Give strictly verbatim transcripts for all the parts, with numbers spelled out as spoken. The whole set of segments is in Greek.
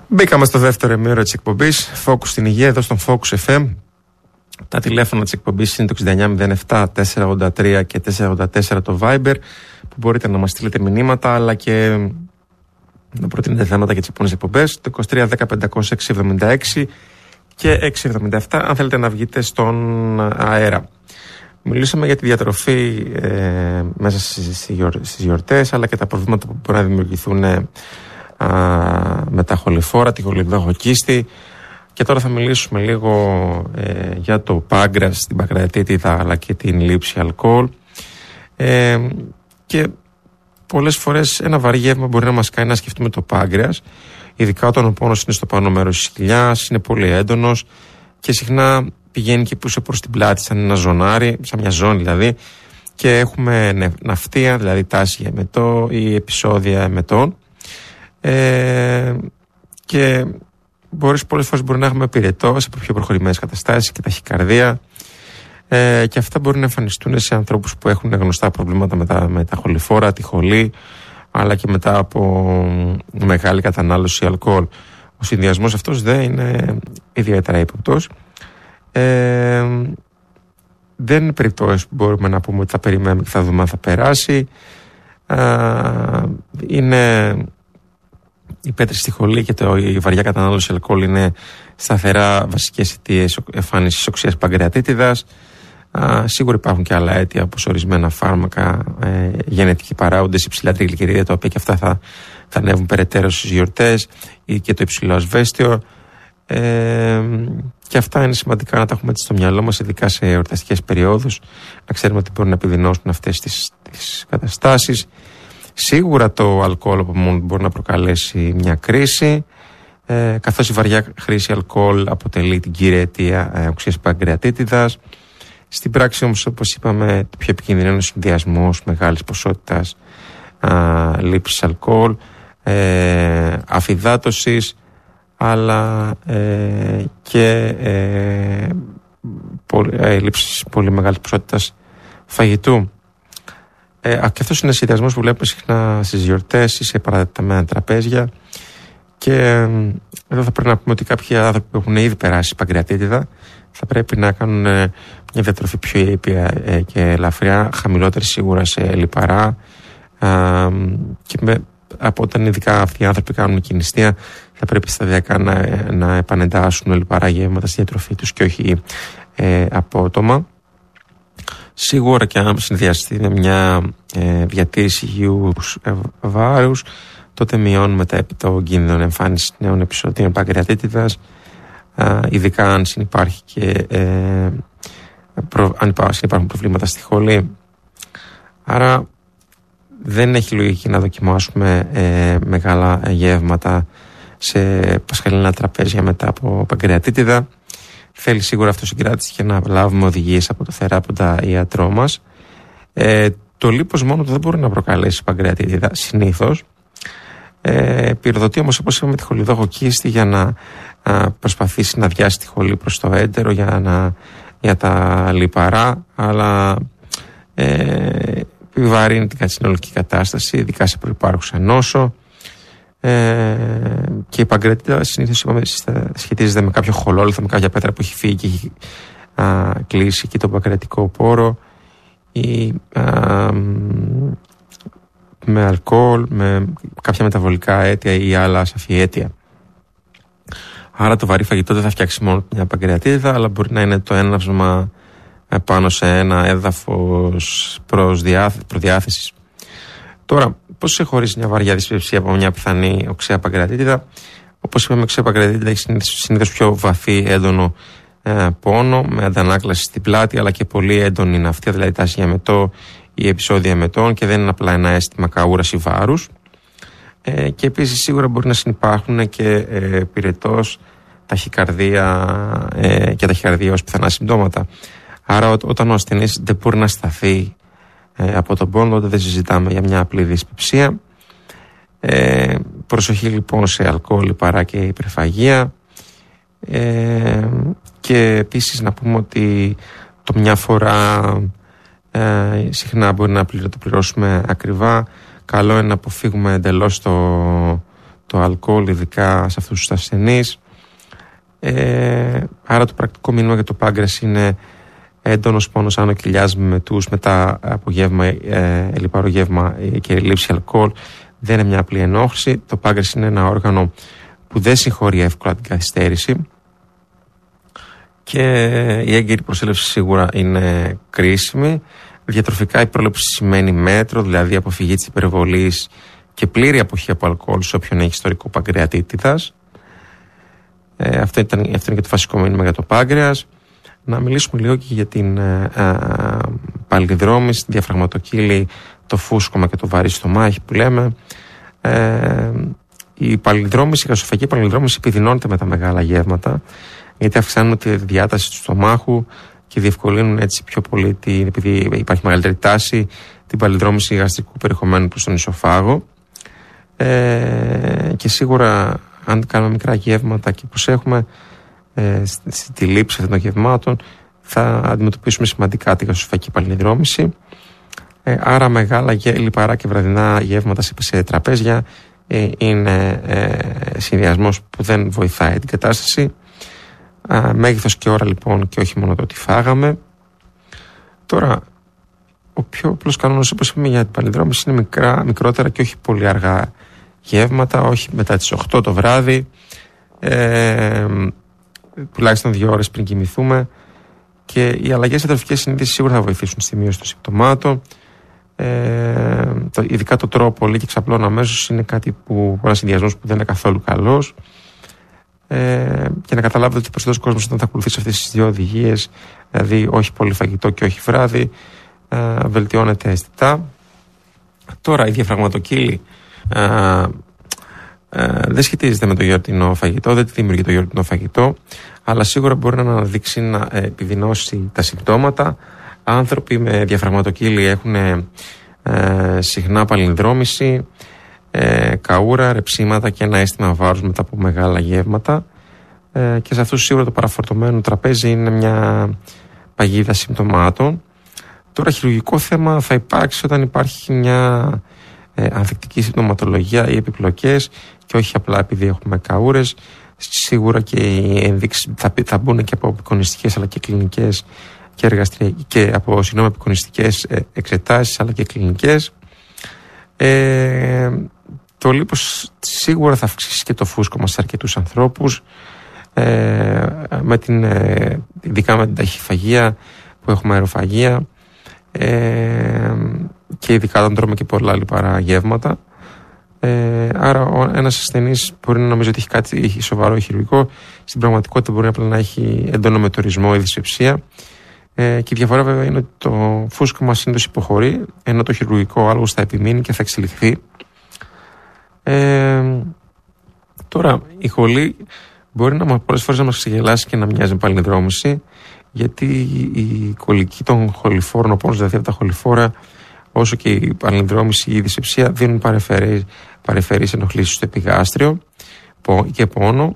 Μπήκαμε στο δεύτερο ημίωρο της εκπομπής Focus στην Υγεία, εδώ στον Focus εφ εμ. Τα τηλέφωνα της εκπομπής είναι το εξήντα εννιά μηδέν επτά τετρακόσια ογδόντα τρία και τετρακόσια ογδόντα τέσσερα το Viber, που μπορείτε να μας στείλετε μηνύματα αλλά και να προτείνετε θέματα για τις επόμενες εκπομπές. Το είκοσι τρία δέκα πεντακόσια έξι εβδομήντα έξι και έξι εβδομήντα επτά, αν θέλετε να βγείτε στον αέρα. Μιλήσαμε για τη διατροφή ε, μέσα στις γιορτές, αλλά και τα προβλήματα που μπορεί να δημιουργηθούν ε, α, με τα χοληφόρα, τη χολιδοχοκίστη. Και τώρα θα μιλήσουμε λίγο ε, για το πάγκρας, την παγκρατίτιδα, αλλά και την λήψη αλκοόλ. Ε, και πολλές φορές ένα βαρύ γεύμα μπορεί να μας κάνει να σκεφτούμε το πάγκρας, ειδικά όταν ο πόνος είναι στο πάνω μέρος της κοιλιάς, είναι πολύ έντονος και συχνά πηγαίνει και πίσω προς την πλάτη, σαν ένα ζωνάρι, σαν μια ζώνη δηλαδή, και έχουμε ναυτία, δηλαδή τάση για εμετό ή επεισόδια εμετών. Ε, και μπορείς, πολλές φορές μπορεί να έχουμε πυρετό σε πιο προχωρημένες καταστάσεις και ταχυκαρδία. Ε, και αυτά μπορεί να εμφανιστούν σε ανθρώπους που έχουν γνωστά προβλήματα με τα, με τα χοληφόρα, τη χολή, αλλά και μετά από μεγάλη κατανάλωση αλκοόλ. Ο συνδυασμός αυτός δεν είναι ιδιαίτερα ύποπτος. Ε, δεν είναι περιπτώσεις που μπορούμε να πούμε ότι θα περιμένουμε και θα δούμε αν θα περάσει. Ε, είναι η πέτρηση στη χολή και το, η βαριά κατανάλωση αλκοόλ είναι σταθερά βασικές αιτίες εμφάνισης οξείας παγκρεατίτιδας. Uh, σίγουρα υπάρχουν και άλλα αίτια, όπως ορισμένα φάρμακα, ε, γενετικοί παράγοντες, υψηλά τριγλικερίδια, τα οποία και αυτά θα, θα ανέβουν περαιτέρω στις γιορτές, ή και το υψηλό ασβέστιο. Ε, και αυτά είναι σημαντικά να τα έχουμε έτσι στο μυαλό μας, ειδικά σε εορταστικές περιόδους, να ξέρουμε ότι μπορούν να επιδεινώσουν αυτές τις, τις καταστάσεις. Σίγουρα το αλκοόλ από μόνο μπορεί να προκαλέσει μια κρίση, ε, καθώς η βαριά χρήση αλκοόλ αποτελεί την κύρια αιτία ε, οξείας παγκρεατίτιδας. Στην πράξη όμως, όπως είπαμε, το πιο επικίνδυνο είναι ο συνδυασμός μεγάλης ποσότητας α, λήψης αλκοόλ, ε, αφυδάτωσης, αλλά ε, και ε, πο, ε, λήψης πολύ μεγάλης ποσότητας φαγητού. Ε, και αυτός είναι ο συνδυασμός που βλέπουμε συχνά στις γιορτές ή σε παρατεταμένα τραπέζια. Και ε, εδώ θα πρέπει να πούμε ότι κάποιοι άνθρωποι που έχουν ήδη περάσει παγκρεατίτιδα θα πρέπει να κάνουν ε, μια διατροφή πιο ήπια ε, και ελαφριά, χαμηλότερη σίγουρα σε λιπαρά, ε, και με, από όταν ειδικά αυτοί οι άνθρωποι κάνουν κινηστεία θα πρέπει σταδιακά να, να επανεντάσσουν λιπαρά γεύματα στη διατροφή τους και όχι ε, απότομα. Σίγουρα και αν συνδυαστεί με μια ε, διατήρηση υγιούς ε, βάρους, τότε μειώνουμε τα, το κίνδυνο εμφάνιση νέων επεισοδίων παγκρεατίτιδας, ειδικά αν συνυπάρχει και ε, προ, αν υπάρχουν προβλήματα στη χολή. Άρα δεν έχει λογική να δοκιμάσουμε ε, μεγάλα γεύματα σε πασχαλινά τραπέζια μετά από παγκρεατίτιδα. Θέλει σίγουρα αυτοσυγκράτηση και να λάβουμε οδηγίες από το θεράποντα ιατρό μας. Ε, το λίπος μόνο του δεν μπορεί να προκαλέσει παγκρεατίτιδα συνήθως. Ε, πυροδοτεί όμως, όπως είπαμε, τη χολιδοχοκίστη για να α, προσπαθήσει να διάσει τη χολή προς το έντερο, για, να, για τα λιπαρά, αλλά ε, επιβαρύνει την συνολική κατάσταση, ειδικά σε προϋπάρχουσα νόσο. Ε, και η παγκρεατίτιδα συνήθως, είπαμε, σχετίζεται με κάποιο χολόλιθο, με κάποια πέτρα που έχει φύγει και έχει α, κλείσει εκεί τον παγκρεατικό πόρο, ή α, με αλκοόλ, με κάποια μεταβολικά αίτια ή άλλα ασαφή αίτια. Άρα το βαρύ φαγητό δεν θα φτιάξει μόνο μια παγκρεατίτιδα, αλλά μπορεί να είναι το έναυσμα πάνω σε ένα έδαφος προδιάθεσης. Τώρα, πώς ξεχωρίζει μια βαριά δυσπευσία από μια πιθανή οξέα παγκρεατίτιδα? Όπως είπαμε, η οξέα παγκρεατίτιδα έχει συνήθως πιο βαθύ έντονο ε, πόνο, με αντανάκλαση στην πλάτη, αλλά και πολύ έντονη ναυτία, δηλαδή τάση για μετό ή επεισόδια εμετών, και δεν είναι απλά ένα αίσθημα καούρας ή βάρους. Ε, και επίσης σίγουρα μπορεί να συνυπάρχουν και ε, πυρετός, ταχυκαρδία ε, και ταχυκαρδία ως πιθανά συμπτώματα. Άρα ό, όταν ο ασθενής δεν μπορεί να σταθεί ε, από τον πόνο, τότε δεν συζητάμε για μια απλή δυσπεψία. Ε, προσοχή λοιπόν σε αλκοόλ, λιπαρά και υπερφαγία. Ε, και επίσης να πούμε ότι το μια φορά ε, συχνά μπορεί να το πληρώσουμε ακριβά. Καλό είναι να αποφύγουμε εντελώς το, το το αλκοόλ, ειδικά σε αυτούς τους ασθενείς. Ε, άρα το πρακτικό μήνυμα για το πάγκρες είναι έντονος πόνος άνω κοιλιάς με μετούς μετά από γεύμα, ε, λιπαρό γεύμα και λήψη αλκοόλ. Δεν είναι μια απλή ενόχληση. Το πάγκρες είναι ένα όργανο που δεν συγχωρεί εύκολα την καθυστέρηση και η έγκαιρη προσέλευση σίγουρα είναι κρίσιμη. Διατροφικά η πρόληψη σημαίνει μέτρο, δηλαδή αποφυγή της υπερβολής και πλήρη αποχή από αλκοόλ σε όποιον έχει ιστορικό παγκρεατίτιδας. Ε, αυτό, ήταν, αυτό είναι και το βασικό μήνυμα για το πάγκρεας. Να μιλήσουμε λίγο και για την ε, ε, παλινδρόμηση, τη διαφραγματοκύλη, το φούσκωμα και το βαρύ στομάχι που λέμε. Ε, η παλινδρόμηση, η γασοφαγική παλινδρόμηση επιδεινώνεται με τα μεγάλα γεύματα, γιατί αυξάνουν τη διάταση του στομάχου και διευκολύνουν έτσι πιο πολύ, την, επειδή υπάρχει μεγαλύτερη τάση, την παλινδρόμηση γαστρικού περιεχομένου προς τον ισοφάγο. Ε, και σίγουρα αν κάνουμε μικρά γεύματα και προσέχουμε ε, στη λήψη αυτών των γευμάτων, θα αντιμετωπίσουμε σημαντικά τη γασοφαγική παλινδρόμηση. Ε, άρα μεγάλα λιπαρά και βραδινά γεύματα σε, σε τραπέζια ε, είναι ε, συνδυασμός που δεν βοηθάει την κατάσταση. Α, μέγεθος και ώρα λοιπόν και όχι μόνο το ότι φάγαμε. Τώρα, ο πιο απλός κανόνας, όπως είπαμε, για την παλινδρόμηση είναι μικρά, μικρότερα και όχι πολύ αργά γεύματα, όχι μετά τις οκτώ το βράδυ, ε, τουλάχιστον δύο ώρες πριν κοιμηθούμε, και οι αλλαγές διατροφικές συνήθειες σίγουρα θα βοηθήσουν στη μείωση των συμπτωμάτων. Ε, το, ειδικά το τρώω πολύ και ξαπλώνω αμέσως είναι κάτι που, ένα συνδυασμός που δεν είναι καθόλου καλός. Ε, και να καταλάβετε ότι ο περισσότερος κόσμος, όταν θα ακολουθήσει αυτές τις δύο οδηγίες, δηλαδή όχι πολύ φαγητό και όχι βράδυ, ε, βελτιώνεται αισθητά. Τώρα η διαφραγματοκύλη ε, ε, δεν σχετίζεται με το γιορτινό φαγητό, δεν τη δημιουργεί το γιορτινό φαγητό, αλλά σίγουρα μπορεί να αναδείξει, να επιδεινώσει τα συμπτώματα. Άνθρωποι με διαφραγματοκύλη έχουν ε, συχνά παλινδρόμηση, Ε, καούρα, ρεψίματα και ένα αίσθημα βάρους μετά από μεγάλα γεύματα, ε, και σε αυτούς σίγουρα το παραφορτωμένο τραπέζι είναι μια παγίδα συμπτωμάτων. Τώρα χειρουργικό θέμα θα υπάρξει όταν υπάρχει μια ε, ανθεκτική συμπτωματολογία ή επιπλοκές και όχι απλά επειδή έχουμε καούρες. Σίγουρα και οι ενδείξεις θα, θα μπουν και από απεικονιστικές αλλά και κλινικές και, εργαστρια... και από συγγνώμη, απεικονιστικές εξετάσεις αλλά και κλινικές. Ε, το λίπος σίγουρα θα αυξήσει και το φούσκωμα σε αρκετούς ανθρώπους, ε, με την, ε, ειδικά με την ταχυφαγία που έχουμε αεροφαγία, ε, και ειδικά όταν τρώμε και πολλά λιπαρά γεύματα. Ε, άρα ο, ένας ασθενής μπορεί να νομίζει ότι έχει κάτι έχει σοβαρό χειρουργικό, στην πραγματικότητα μπορεί απλά να έχει έντονο μετορισμό ή δυσπεψία. Ε, και η διαφορά βέβαια είναι ότι το φούσκωμα συνήθως υποχωρεί, ενώ το χειρουργικό άλογος θα επιμείνει και θα εξελιχθεί. Ε, τώρα, η χολή μπορεί να, πολλές φορές να μας ξεγελάσει και να μοιάζει με παλινδρόμηση, γιατί η κολική των χοληφόρων, ο πόνος δηλαδή από τα χοληφόρα, όσο και η παλινδρόμηση ή η δυσπεψία, δίνουν παρεφερείς ενοχλήσεις στο επιγάστριο και πόνο.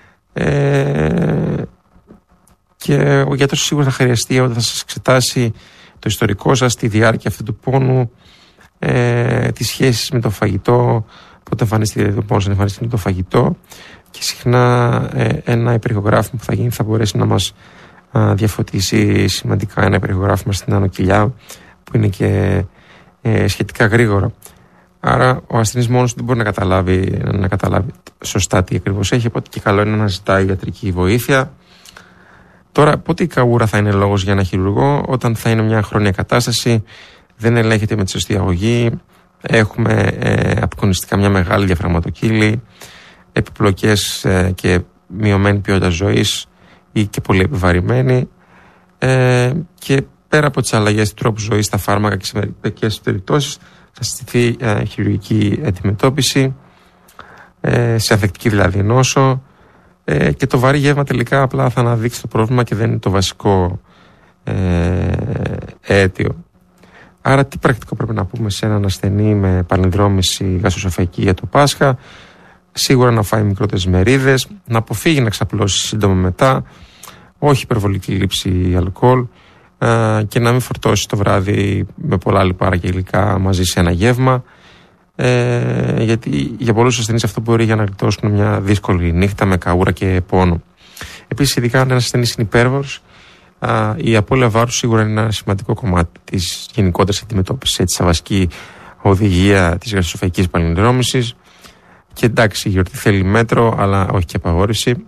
Ε, και ο γιατρός σίγουρα θα χρειαστεί, όταν θα σας εξετάσει το ιστορικό σας, τη διάρκεια αυτού του πόνου, ε, τις σχέσεις με το φαγητό, πότε εμφανίστηκε το πόνος, εμφανίστηκε με το φαγητό, και συχνά ε, ένα υπερηχογράφημα που θα γίνει θα μπορέσει να μας α, διαφωτίσει σημαντικά, ένα υπερηχογράφημα στην άνω κοιλιά που είναι και ε, σχετικά γρήγορο. Άρα ο ασθενής μόνος δεν μπορεί να καταλάβει, να καταλάβει σωστά τι ακριβώς έχει, οπότε και καλό είναι να ζητάει ιατρική βοήθεια. Τώρα, πότε η καούρα θα είναι λόγος για ένα χειρουργό? Όταν θα είναι μια χρόνια κατάσταση, δεν ελέγχεται με τη σωστή αγωγή, έχουμε ε, απεικονιστικά μια μεγάλη διαφραγματοκύλη, επιπλοκές ε, και μειωμένη ποιότητα ζωής ή και πολύ επιβαρημένη, ε, και πέρα από τις αλλαγές του τρόπου ζωής, τα φάρμακα και σε μερικές περιπτώσεις θα στηθεί ε, χειρουργική αντιμετώπιση, ε, σε ανθεκτική δηλαδή νόσο, ε, και το βαρύ γεύμα τελικά απλά θα αναδείξει το πρόβλημα και δεν είναι το βασικό ε, αίτιο. Άρα τι πρακτικό πρέπει να πούμε σε έναν ασθενή με παλινδρόμηση γαστροσοφαγική για το Πάσχα? Σίγουρα να φάει μικρότερες μερίδες, να αποφύγει να ξαπλώσει σύντομα μετά, όχι υπερβολική λήψη αλκοόλ, ε, και να μην φορτώσει το βράδυ με πολλά λιπάρα και υλικά μαζί σε ένα γεύμα. Ε, γιατί για πολλούς ασθενείς αυτό μπορεί για να γλιτώσουν μια δύσκολη νύχτα με καούρα και πόνο. Επίσης, ειδικά αν ένας ασθενής είναι υπέρβαρος, η απώλεια βάρους σίγουρα είναι ένα σημαντικό κομμάτι της γενικότερης αντιμετώπισης, έτσι, σαν βασική οδηγία της γαστροεσοφαγικής παλινδρόμησης. Και εντάξει, η γιορτή θέλει μέτρο, αλλά όχι και απαγόρευση.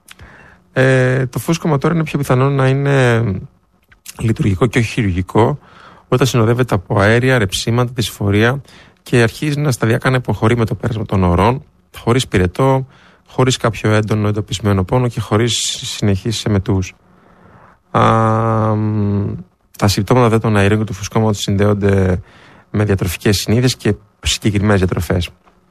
Ε, το φούσκωμα τώρα είναι πιο πιθανό να είναι λειτουργικό και όχι χειρουργικό, όταν συνοδεύεται από αέρια, ρεψίματα, δυσφορία και αρχίζει να σταδιακά να υποχωρεί με το πέρασμα των ωρών, χωρίς πυρετό, χωρίς κάποιο έντονο εντοπισμένο πόνο και χωρίς συνεχείς εμετούς. Α, τα συμπτώματα δε των αερίων και του φουσκώματος συνδέονται με διατροφικές συνήθειες και συγκεκριμένες διατροφές.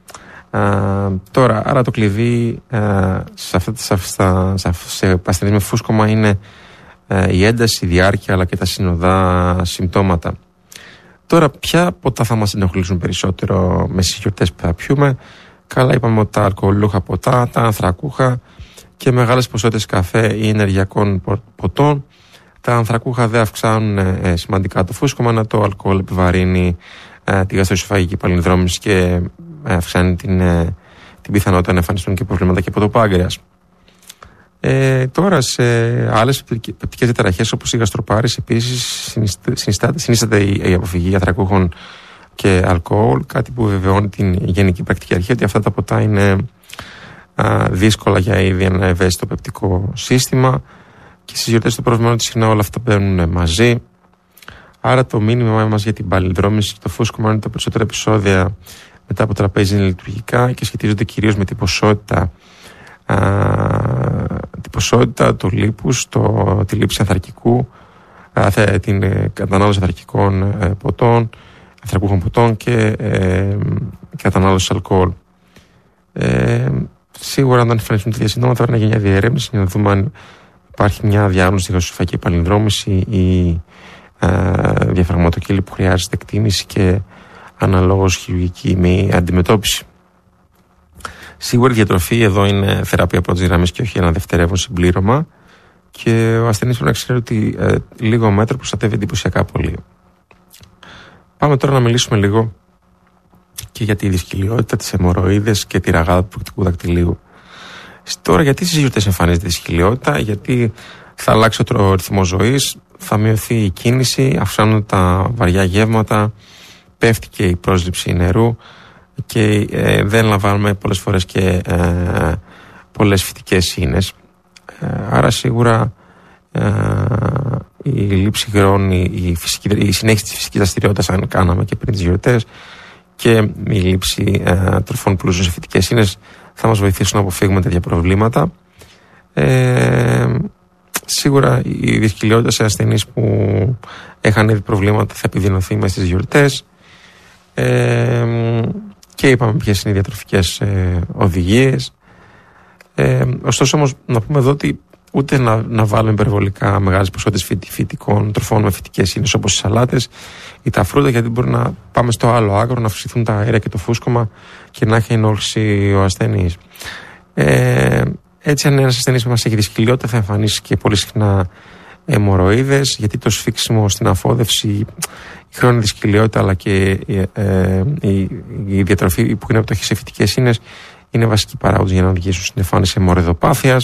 Α, τώρα, άρα το κλειδί α, σε, αυτά, σε, σε, σε, σε ασθενείς με φούσκωμα είναι α, η ένταση, η διάρκεια αλλά και τα συνοδά συμπτώματα. Τώρα, ποια ποτά θα μας ενοχλήσουν περισσότερο με στις γιορτές που θα πιούμε? Καλά, είπαμε ότι τα αλκοολούχα ποτά, τα ανθρακούχα και μεγάλες ποσότητες καφέ ή ενεργειακών ποτών. Τα ανθρακούχα δεν αυξάνουν ε, σημαντικά το φούσκωμα, ενώ το αλκοόλ επιβαρύνει ε, τη γαστροεσοφαγική παλινδρόμηση και ε, αυξάνει την, ε, την πιθανότητα να εμφανιστούν και προβλήματα και από το πάγκρεας. Ε, τώρα, σε άλλες πεπτικές διαταραχές όπως η γαστροπάρηση, επίσης συνίσταται η, η αποφυγή ανθρακούχων και αλκοόλ, κάτι που βεβαιώνει την γενική πρακτική αρχή ότι αυτά τα ποτά είναι α, δύσκολα για ήδη ένα ευαίσθητο πεπτικό σύστημα και στις γιορτές το πρόβλημα είναι ότι συχνά όλα αυτά μπαίνουν μαζί. Άρα το μήνυμα μας για την παλινδρόμηση και το φούσκωμα είναι ότι τα περισσότερα επεισόδια μετά από τραπέζι είναι λειτουργικά και σχετίζονται κυρίως με την ποσότητα, α, την ποσότητα, το λίπους, το, τη λήψη ανθρακικού, α, την ε, κατανάλωση ανθρακικών ε, ποτών, ανθρακούχων ποτών και ε, κατανάλωση αλκοόλ. Ε, σίγουρα, αν εμφανιστούν τέτοια συντόματα, πρέπει να γίνει μια διερεύνηση για να δούμε αν υπάρχει μια διάγνωση γαστροεσοφαγική παλινδρόμηση ή ε, διαφραγματοκύλη που χρειάζεται εκτίμηση και αναλόγως χειρουργική μη αντιμετώπιση. Σίγουρα η διατροφή εδώ είναι θεραπεία πρώτης γραμμής και όχι ένα δευτερεύον συμπλήρωμα, και ο ασθενής πρέπει να ξέρει ότι ε, λίγο μέτρο προστατεύει εντυπωσιακά πολύ. Πάμε τώρα να μιλήσουμε λίγο και για τη δυσκολιότητα, τις αιμορροίδες και τη ραγάδα του προκτικού δακτυλίου. Τώρα, γιατί στις γιορτές εμφανίζεται η δυσκολιότητα? Γιατί θα αλλάξει ο ρυθμός ζωής, θα μειωθεί η κίνηση, αυξάνονται τα βαριά γεύματα, πέφτει και η πρόσληψη νερού και ε, δεν λαμβάνουμε πολλές φορές και ε, πολλές φυτικές ίνες. Ε, άρα σίγουρα ε, η λήψη χρόνου, η, φυσική, η συνέχιση της φυσικής δραστηριότητας, αν κάναμε και πριν τις γιορτές, και η λήψη ε, τροφών πλούσιων σε φυτικές ίνες θα μας βοηθήσουν να αποφύγουμε τέτοια προβλήματα. Ε, σίγουρα η δυσκολιότητα σε ασθενείς που είχαν ήδη προβλήματα θα επιδεινωθεί μέσα στις γιορτές. Ε, και είπαμε ποιες είναι οι διατροφικές ε, οδηγίες. Ε, ωστόσο όμως να πούμε εδώ ότι ούτε να, να βάλουμε υπερβολικά μεγάλες ποσότητες φυ, φυτικών τροφών με φυτικές ίνες όπως οι σαλάτες ή τα φρούτα, γιατί μπορεί να πάμε στο άλλο άκρο, να αυξηθούν τα αέρια και το φούσκωμα και να έχει ενόχληση ο ασθενής. Ε, έτσι, αν ένας ασθενής μας έχει δυσκολιότητα, θα εμφανίσει και πολύ συχνά αιμορροίδες, γιατί το σφίξιμο στην αφόδευση, η χρόνη δυσκολιότητα αλλά και ε, η, η διατροφή που είναι επιτοχή σε φυτικές ίνες είναι βασικοί παράγοντες για να οδηγήσουν στην εμφάνιση αιμορροειδοπάθειας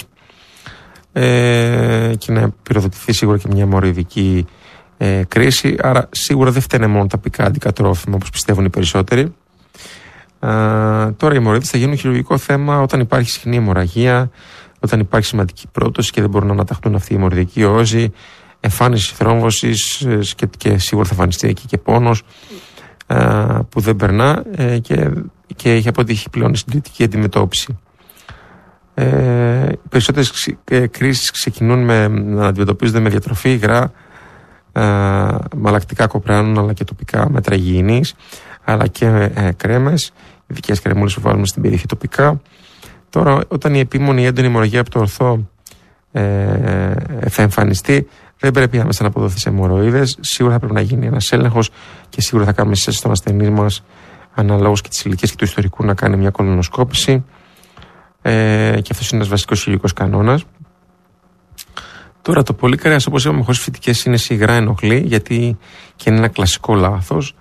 ε, και να πυροδοτηθεί σίγουρα και μια αιμορροειδική ε, κρίση. Άρα σίγουρα δεν φταίνε μόνο τα πικάντικα τρόφιμα όπως πιστεύουν οι περισσότεροι. Ε, τώρα οι αιμορροίδες θα γίνουν χειρουργικό θέμα όταν υπάρχει συχνή αιμορραγία, όταν υπάρχει σημαντική πρότωση και δεν μπορούν να αναταχθούν αυτή η αιμορροειδική όζη, εμφάνιση θρόμβωσης και, και σίγουρα θα εμφανιστεί εκεί και πόνος α, που δεν περνά ε, και, και έχει αποτύχει πλέον η συντηρητική αντιμετώπιση. Ε, οι περισσότερες ε, κρίσεις ξεκινούν με, να αντιμετωπίζονται με διατροφή, υγρά, με αλλακτικά κοπράνων αλλά και τοπικά μέτρα υγιεινής, αλλά και ε, κρέμες, ειδικές κρεμούλες που βάλουμε στην περιοχή τοπικά. Τώρα, όταν η επίμονη έντονη αιμορραγία από το ορθό ε, θα εμφανιστεί, δεν πρέπει άμεσα να αποδοθεί σε αιμορροίδες. Σίγουρα θα πρέπει να γίνει ένας έλεγχος και σίγουρα θα κάνουμε σύσταση στον ασθενή μας, αναλόγως και της ηλικίας και του ιστορικού, να κάνει μια κολονοσκόπηση. Ε, και αυτός είναι ένας βασικός χειρουργικός κανόνας. Τώρα, το πολύ κρέας, όπως είπαμε, χωρίς φυτικές ίνες υγρά ενοχλεί, γιατί και είναι ένα κλασικό λάθος.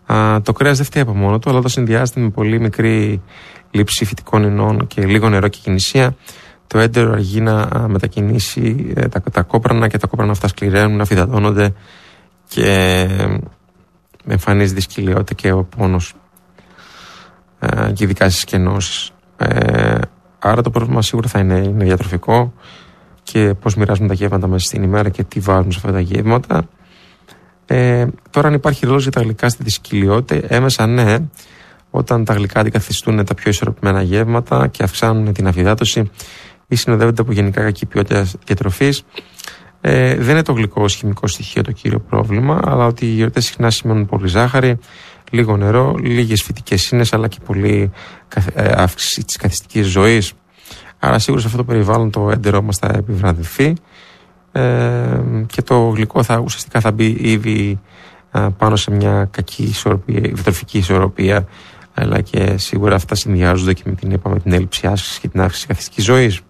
Α, το κρέας δεν φταίει από μόνο του, αλλά όταν συνδυάζεται με πολύ μικρή λήψη φυτικών ινών και λίγο νερό και κινησία, το έντερο αργεί να μετακινήσει ε, τα, τα κόπρανα και τα κόπρανα αυτά σκληραίνουν, να φυδατώνονται και εμφανίζεται η σκυλιότητα και ο πόνος ε, και ειδικά στις κενώσεις. Ε, άρα το πρόβλημα σίγουρα θα είναι, είναι διατροφικό και πώς μοιράζουμε τα γεύματα μέσα στην ημέρα και τι βάζουμε σε αυτά τα γεύματα. Ε, τώρα αν υπάρχει ρόλος για τα γλυκά στη δυσκυλιότητα, έμεσα ναι, όταν τα γλυκά αντικαθιστούν τα πιο ισορροπημένα γεύματα και αυξάνουν την αφυδάτωση ή συνοδεύονται από γενικά κακή ποιότητα διατροφής. Ε, δεν είναι το γλυκό ως χημικό στοιχείο το κύριο πρόβλημα, αλλά ότι οι γιορτές συχνά σημαίνουν πολύ ζάχαρη, λίγο νερό, λίγες φυτικές ίνες, αλλά και πολύ ε, αύξηση της καθιστικής ζωής. Άρα σίγουρα σε αυτό το περιβάλλον το έντερό μας θα επιβραδευτεί ε, και το γλυκό θα ουσιαστικά θα μπει ήδη ε, πάνω σε μια κακή ισορροπία, διατροφική ισορροπία, αλλά και σίγουρα αυτά συνδυάζονται και με την, είπαμε, την έλλειψη άσκησης και την αύξηση της καθιστικής ζωής.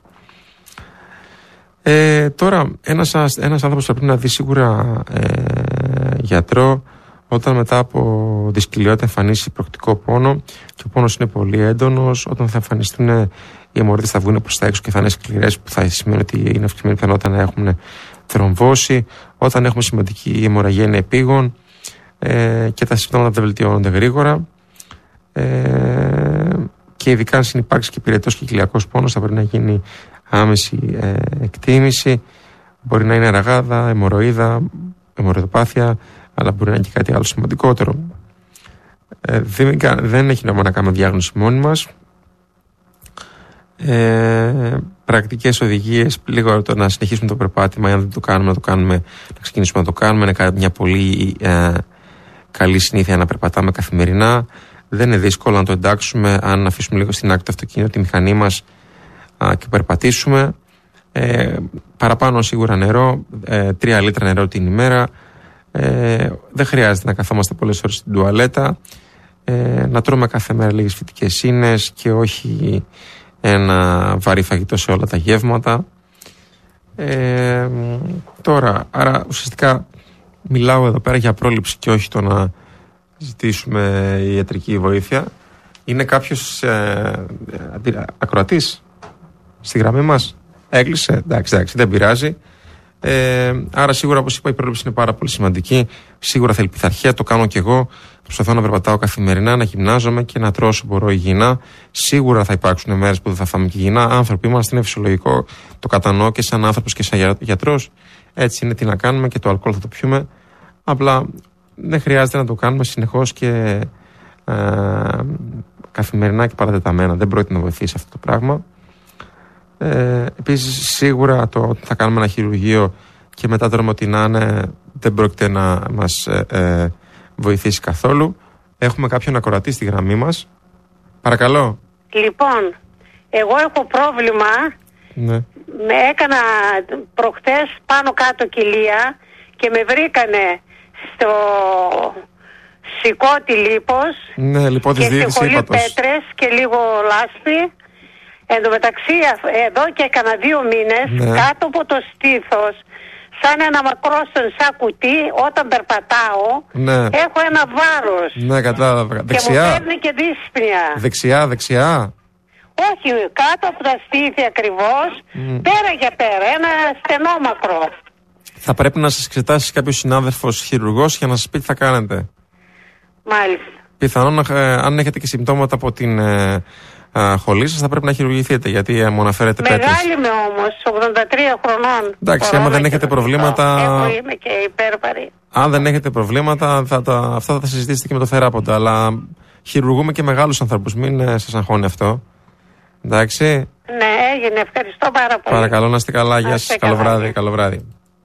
Ε, τώρα, ένας, ένας άνθρωπος θα πρέπει να δει σίγουρα ε, γιατρό όταν μετά από δυσκυλιότητα εμφανίσει προκτικό πόνο και ο πόνος είναι πολύ έντονος, όταν θα εμφανιστούν οι αιμορρhoίδες, θα βγουν προς τα έξω και θα είναι σκληρές, που θα σημαίνει ότι είναι αυξημένη πιθανότητα να έχουμε θρομβώση, όταν έχουμε σημαντική αιμορραγία είναι επίγον ε, και τα συμπτώματα δεν βελτιώνονται γρήγορα. Ε, και ειδικά αν συνυπάρξει και πυρετός και κοιλιακός πόνος, θα πρέπει να γίνει άμεση ε, εκτίμηση. Μπορεί να είναι ραγάδα, αιμορροίδα, αιμορροιδοπάθεια, αλλά μπορεί να είναι και κάτι άλλο σημαντικότερο. Ε, δεν, δεν έχει νόημα να κάνουμε διάγνωση μόνοι μας. Ε, πρακτικές οδηγίες, λίγο το να συνεχίσουμε το περπάτημα, αν δεν το κάνουμε, να το κάνουμε, να ξεκινήσουμε να το κάνουμε. Είναι μια πολύ ε, καλή συνήθεια να περπατάμε καθημερινά. Δεν είναι δύσκολο να το εντάξουμε αν αφήσουμε λίγο στην άκρη το αυτοκίνητο, τη μηχανή μας α, και περπατήσουμε. Ε, παραπάνω σίγουρα νερό, ε, τρία λίτρα νερό την ημέρα. Ε, δεν χρειάζεται να καθόμαστε πολλές ώρες στην τουαλέτα. Ε, να τρώμε κάθε μέρα λίγες φυτικές ίνες και όχι ένα βαρύ φαγητό σε όλα τα γεύματα. Ε, τώρα, άρα ουσιαστικά μιλάω εδώ πέρα για πρόληψη και όχι το να ζητήσουμε ιατρική βοήθεια. Είναι κάποιος ε, ακροατής στη γραμμή μας? Έκλεισε, εντάξει, εντάξει, δεν πειράζει. Ε, άρα σίγουρα, όπως είπα, η πρόληψη είναι πάρα πολύ σημαντική. Σίγουρα θέλει πειθαρχία, το κάνω κι εγώ. Προσπαθώ να περπατάω καθημερινά, να γυμνάζομαι και να τρώω όσο μπορώ υγιεινά. Σίγουρα θα υπάρξουν μέρες που δεν θα φάμε και υγιεινά. Άνθρωποι είμαστε, είναι φυσιολογικό. Το κατανοώ και σαν άνθρωπος και σαν γιατρός. Έτσι είναι, τι να κάνουμε, και το αλκοόλ θα το πιούμε. Απλά δεν χρειάζεται να το κάνουμε συνεχώς και ε, καθημερινά και παρατεταμένα. Δεν πρόκειται να βοηθήσει αυτό το πράγμα. Ε, επίσης, σίγουρα το ότι θα κάνουμε ένα χειρουργείο και μετά τρώμε ό,τι να είναι, δεν πρόκειται να μας ε, ε, βοηθήσει καθόλου. Έχουμε κάποιον ακροατή στη γραμμή μας. Παρακαλώ. Λοιπόν, εγώ έχω πρόβλημα. Ναι. Με έκανα προχτές πάνω κάτω κοιλία και με βρήκανε στο σηκώτη λίπος, ναι, λιπότης και σε χολή πέτρες και λίγο λάσπη. Εν τω μεταξύ, εδώ και έκανα δύο μήνες, ναι, κάτω από το στήθος, σαν ένα μακρόστον σαν κουτί, όταν περπατάω, ναι, έχω ένα βάρος. Ναι, κατάλαβα. Δεξιά. Και μου παίρνει και δύσπνοια. Δεξιά, δεξιά. Όχι, κάτω από τα στήθη ακριβώς, mm. πέρα για πέρα, ένα στενόμακρο. Θα πρέπει να σας εξετάσει κάποιος συνάδελφος χειρουργός για να σας πει τι θα κάνετε. Μάλιστα. Πιθανόν, ε, αν έχετε και συμπτώματα από την ε, ε, χολή σας, θα πρέπει να χειρουργηθείτε, γιατί ε, μου αναφέρετε πέτρες. Μεγάλη είμαι όμως, ογδόντα τρία χρονών. Εντάξει, άμα δεν έχετε προβλήματα... Εγώ είμαι και υπέρπαρη. Αν δεν έχετε προβλήματα, θα τα, αυτά θα τα συζητήσετε και με το θεράποντα, αλλά χειρουργούμε και μεγάλους ανθρώπους, μην ε, σας αγχώνει αυτό. Εντάξει. Ναι, έγινε, ευχαριστώ πάρα πολύ. Παρακαλώ, να είστε καλά, γεια σας, καλό βράδυ, καλό βράδυ.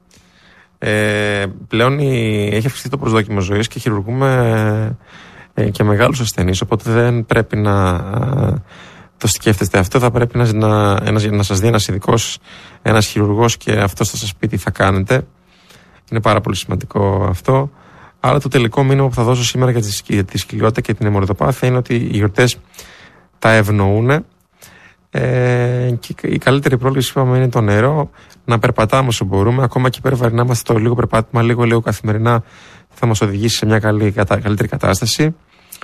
Ε, πλέον η, έχει αυξηθεί το προσδόκιμο ζωής και χειρουργούμε ε, και μεγάλους ασθενείς, οπότε δεν πρέπει να ε, το σκέφτεστε αυτό. Θα πρέπει να, να, ένας, να σας δει ένας ειδικός, ένας χειρουργός, και αυτός θα σας πει τι θα κάνετε. Είναι πάρα πολύ σημαντικό αυτό. Αλλά το τελικό μήνυμα που θα δώσω σήμερα για τη, για τη σκυλιότητα και την αιμορροιδοπάθεια είναι ότι οι γιορτές τα ευνοούν. Ε, και η καλύτερη πρόληψη, είπαμε, είναι το νερό. Να περπατάμε όσο μπορούμε. Ακόμα και υπερβαρινά είμαστε, το λίγο περπάτημα, λίγο λίγο καθημερινά, θα μας οδηγήσει σε μια καλή, καλύτερη κατάσταση.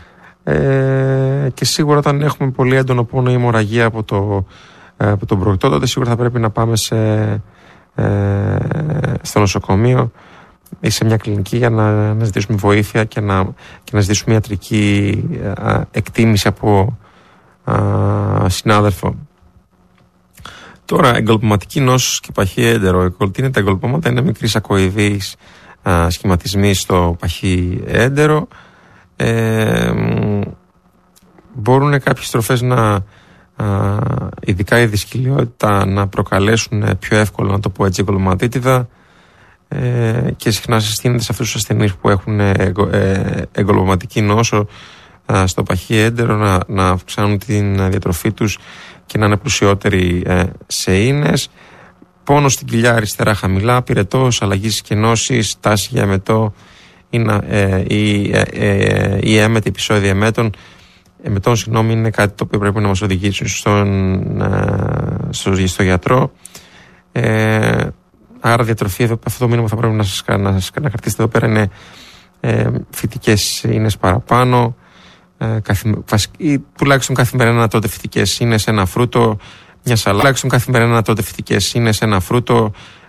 Ε, και σίγουρα όταν έχουμε πολύ έντονο πόνο ή αιμορραγία από, το, από τον προεκτό, τότε σίγουρα θα πρέπει να πάμε σε, ε, στο νοσοκομείο ή σε μια κλινική για να, να ζητήσουμε βοήθεια και να, και να ζητήσουμε ιατρική α, εκτίμηση από α, συνάδελφο. Τώρα, εγκολπωματική νόσος και παχύ έντερο. Τι είναι τα εγκολπώματα? Είναι μικροί σακοειδείς α, σχηματισμοί στο παχύ έντερο. Ε, μπορούν κάποιες στροφές να, α, ειδικά η δυσκολιότητα, να προκαλέσουν πιο εύκολα, να το πω έτσι, εγκολπωματίτιδα, ε, και συχνά συστήνεται σε αυτούς τους ασθενείς που έχουν εγκο, ε, εγκολπωματική νόσο α, στο παχύ έντερο να, να αυξάνουν την διατροφή τους και να είναι πλουσιότεροι ε, σε ίνες. Πόνο στην κοιλιά αριστερά χαμηλά, πυρετός, αλλαγή σκηνώσης, τάση για εμετό ή, ε, ή, ε, ε, ή έμετη επεισόδια εμέτων. Εμετών, συγγνώμη, είναι κάτι το οποίο πρέπει να μας οδηγήσει στον, ε, στο, στο γιατρό. Ε, άρα διατροφή, εδώ, αυτό το μήνυμα θα πρέπει να σας να, να κρατήσετε εδώ πέρα, είναι ε, φυτικές ίνες παραπάνω, ε, καθημε, ή τουλάχιστον καθημερινά να τρώτε φυτικές ίνες, ένα φρούτο, μια σαλάτα. Τουλάχιστον καθημερινά να τρώτε φυτικές ίνες, ένα φρούτο,